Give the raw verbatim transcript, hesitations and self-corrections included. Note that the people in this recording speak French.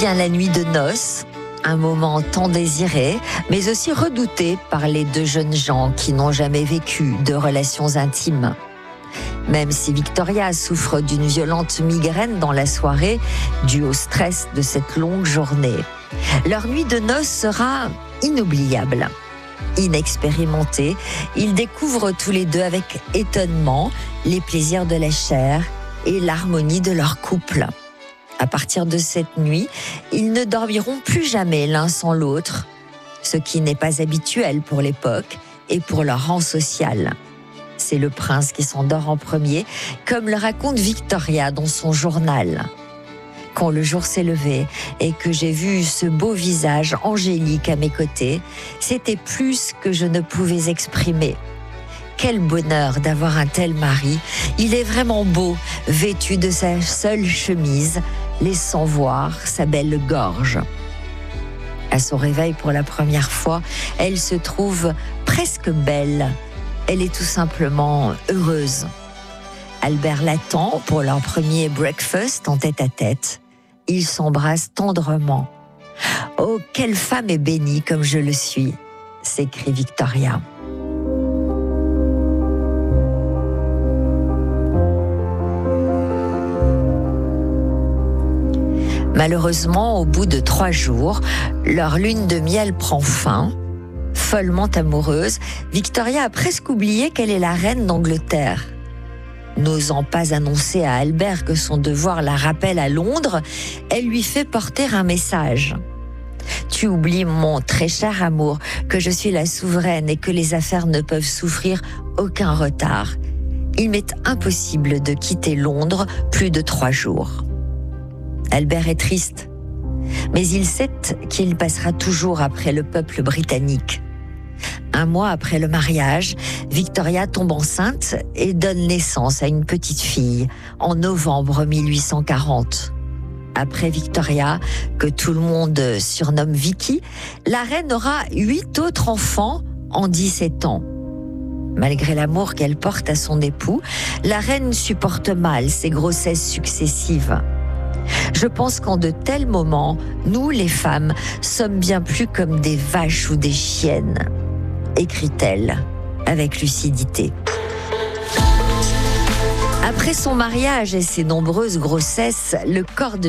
vient la nuit de noces, un moment tant désiré, mais aussi redouté par les deux jeunes gens qui n'ont jamais vécu de relations intimes. Même si Victoria souffre d'une violente migraine dans la soirée, due au stress de cette longue journée, leur nuit de noces sera inoubliable. Inexpérimentés, ils découvrent tous les deux avec étonnement les plaisirs de la chair et l'harmonie de leur couple. À partir de cette nuit, ils ne dormiront plus jamais l'un sans l'autre, ce qui n'est pas habituel pour l'époque et pour leur rang social. C'est le prince qui s'endort en premier, comme le raconte Victoria dans son journal. Quand le jour s'est levé et que j'ai vu ce beau visage angélique à mes côtés, c'était plus que je ne pouvais exprimer. Quel bonheur d'avoir un tel mari. Il est vraiment beau, vêtu de sa seule chemise, laissant voir sa belle gorge. À son réveil pour la première fois, elle se trouve presque belle. Elle est tout simplement heureuse. Albert l'attend pour leur premier breakfast en tête-à-tête. Ils s'embrassent tendrement. « Oh, quelle femme est bénie comme je le suis !» s'écrie Victoria. Malheureusement, au bout de trois jours, leur lune de miel prend fin. Follement amoureuse, Victoria a presque oublié qu'elle est la reine d'Angleterre. N'osant pas annoncer à Albert que son devoir la rappelle à Londres, elle lui fait porter un message. « Tu oublies, mon très cher amour, que je suis la souveraine et que les affaires ne peuvent souffrir aucun retard. Il m'est impossible de quitter Londres plus de trois jours. » Albert est triste, mais il sait qu'il passera toujours après le peuple britannique. Un mois après le mariage, Victoria tombe enceinte et donne naissance à une petite fille en novembre mille huit cent quarante. Après Victoria, que tout le monde surnomme Vicky, la reine aura huit autres enfants en dix-sept ans. Malgré l'amour qu'elle porte à son époux, la reine supporte mal ses grossesses successives. Je pense qu'en de tels moments, nous, les femmes, sommes bien plus comme des vaches ou des chiennes, écrit-elle avec lucidité. Après son mariage et ses nombreuses grossesses, le corps de